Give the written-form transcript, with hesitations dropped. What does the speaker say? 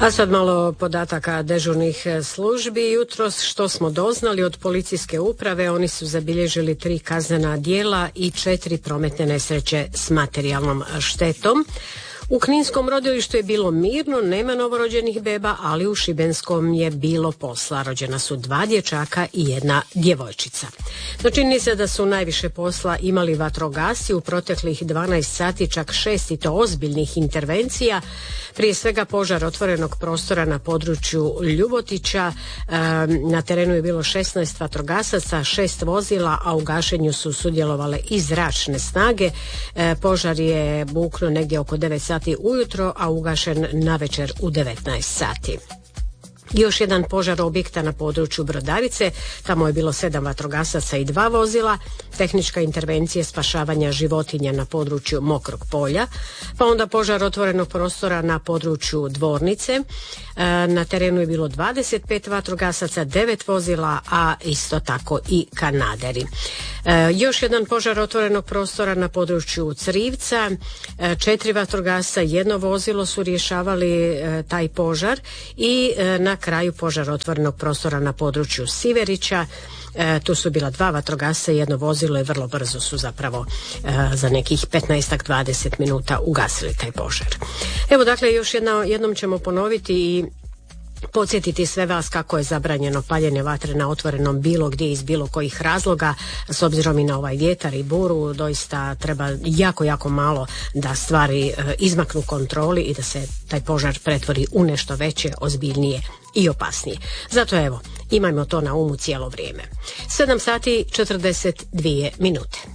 A sad malo podataka dežurnih službi. Jutros što smo doznali od policijske uprave, oni su zabilježili 3 kaznena djela i 4 prometne nesreće s materijalnom štetom. U kninskom rodilištu je bilo mirno, nema novorođenih beba, ali u šibenskom je bilo posla. Rođena su 2 dječaka i 1 djevojčica. No čini se da su najviše posla imali vatrogasci u proteklih 12 sati, čak 6 i to ozbiljnih intervencija. Prije svega požar otvorenog prostora na području Ljubotića. Na terenu je bilo 16 vatrogasaca, 6 vozila, a u gašenju su sudjelovale i zračne snage. Požar je buknuo negdje oko 9 sati ujutro, a ugašen navečer u 19 sati. Još jedan požar objekta na području Brodarice, tamo je bilo 7 vatrogasaca i 2 vozila, tehnička intervencija spašavanja životinja na području Mokrog polja, pa onda požar otvorenog prostora na području Dvornice, na terenu je bilo 25 vatrogasaca, 9 vozila, a isto tako i kanaderi. Još jedan požar otvorenog prostora na području Crivca, 4 vatrogasca, 1 vozilo su rješavali taj požar i na kraju požar otvorenog prostora na području Siverića. Tu su bila 2 vatrogasca i 1 vozilo i vrlo brzo su zapravo za nekih 15-20 minuta ugasili taj požar. Evo dakle još jednom ćemo ponoviti i podsjetiti sve vas kako je zabranjeno paljenje vatre na otvorenom bilo gdje iz bilo kojih razloga. S obzirom i na ovaj vjetar i buru doista treba jako malo da stvari izmaknu kontroli i da se taj požar pretvori u nešto veće, ozbiljnije i opasnije. Zato evo, imajmo to na umu cijelo vrijeme. 7 sati 42 minute.